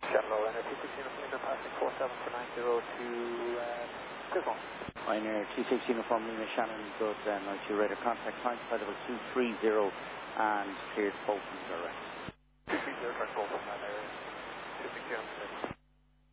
Shallow and 26 Uniform passing 4790 to Clismore. Pioneer 26 Uniform Lima Shannon, good, note you radar contact time, flight level 230 and cleared Bolton direct. 230 direct Bolton, that area. 26 Uniform.